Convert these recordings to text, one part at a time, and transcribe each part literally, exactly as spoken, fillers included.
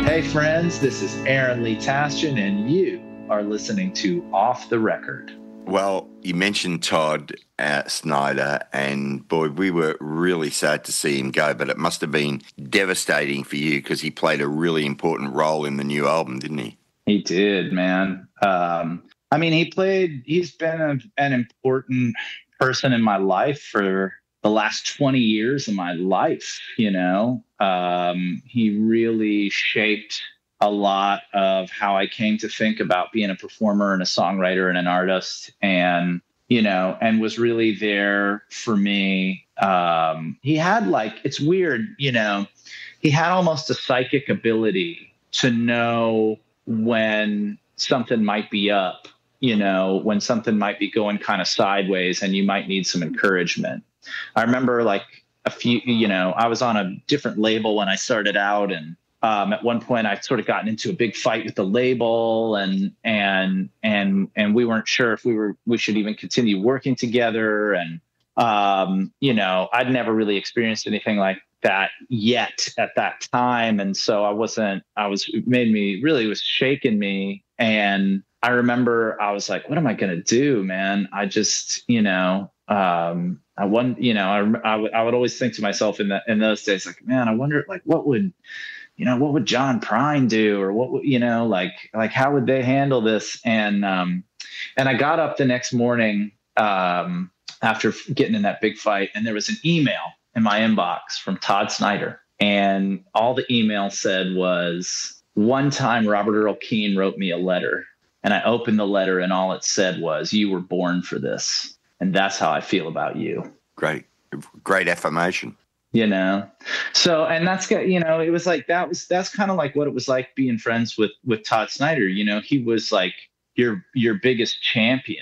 Hey friends, this is Aaron Lee Tasjan, and you are listening to Off the Record. Well, you mentioned Todd uh, Snider, and boy, we were really sad to see him go, but it must have been devastating for you because he played a really important role in the new album, didn't he? He did, man. Um, I mean, he played, he's been a, an important person in my life for the last twenty years of my life, you know. Um, he really shaped a lot of how I came to think about being a performer and a songwriter and an artist, and, you know, and was really there for me. Um, he had like, it's weird, you know, he had almost a psychic ability to know when something might be up, you know, when something might be going kind of sideways and you might need some encouragement. I remember like a few, you know, I was on a different label when I started out, and um, at one point I'd sort of gotten into a big fight with the label, and and and and we weren't sure if we were we should even continue working together. And um, you know, I'd never really experienced anything like that yet at that time, and so I wasn't. I was it made me really it was shaking me, and I remember I was like, "What am I gonna do, man?" I just, you know. Um, I wonder, you know, I, I, w- I would always think to myself in that, in those days, like, man, I wonder, like, what would, you know, what would John Prine do? Or what would, you know, like, like, how would they handle this? And, um, and I got up the next morning, um, after getting in that big fight, and there was an email in my inbox from Todd Snider. And all the email said was, one time Robert Earl Keen wrote me a letter, and I opened the letter, and all it said was, "You were born for this. And that's how I feel about you." Great, great affirmation. You know, so, and that's, you know, it was like, that was, that's kind of like what it was like being friends with, with Todd Snider. You know, he was like your, your biggest champion.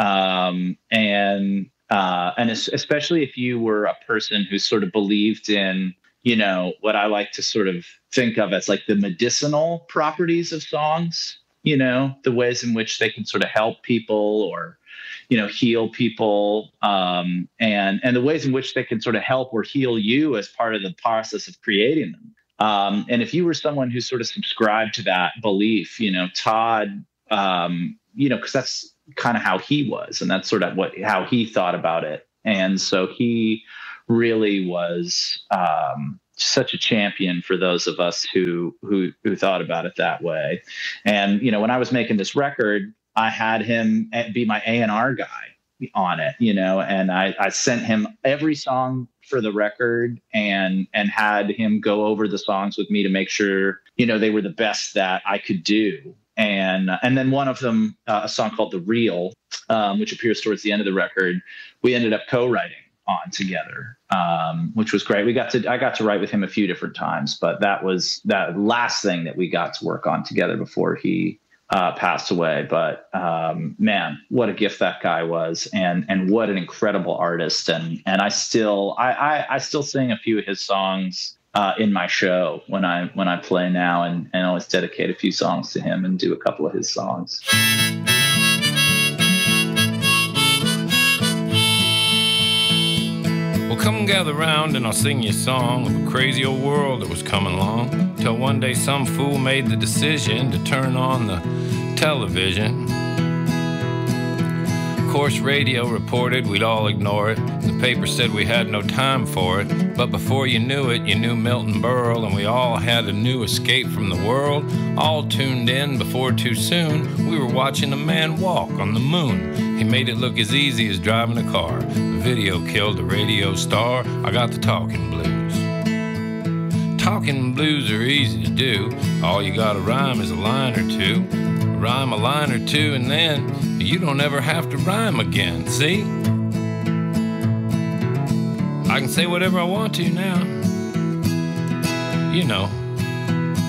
Um, and, uh, and especially if you were a person who sort of believed in, you know, what I like to sort of think of as like the medicinal properties of songs, you know, the ways in which they can sort of help people or, you know, heal people, um, and, and the ways in which they can sort of help or heal you as part of the process of creating them. Um, and if you were someone who sort of subscribed to that belief, you know, Todd, um, you know, cause that's kind of how he was, and that's sort of what, how he thought about it. And so he really was, um, such a champion for those of us who, who, who thought about it that way. And, you know, when I was making this record, I had him be my A and R guy on it, you know, and I, I sent him every song for the record and and had him go over the songs with me to make sure, you know, they were the best that I could do. And and then one of them, uh, a song called The Real, um, which appears towards the end of the record, we ended up co-writing on together, um, which was great. We got to I got to write with him a few different times, but that was that last thing that we got to work on together before he Uh, passed away. But um, man, what a gift that guy was, and and what an incredible artist. And and I still I I, I still sing a few of his songs uh, in my show when I when I play now, and and always dedicate a few songs to him and do a couple of his songs. Well, come gather round and I'll sing you a song of a crazy old world that was coming along, till one day some fool made the decision to turn on the television. Of course, radio reported we'd all ignore it. The paper said we had no time for it. But before you knew it, you knew Milton Berle, and we all had a new escape from the world. All tuned in before too soon. We were watching a man walk on the moon. He made it look as easy as driving a car. The video killed the radio star. I got the talking blues. Talking blues are easy to do. All you gotta rhyme is a line or two. Rhyme a line or two, and then you don't ever have to rhyme again, see? I can say whatever I want to now. You know,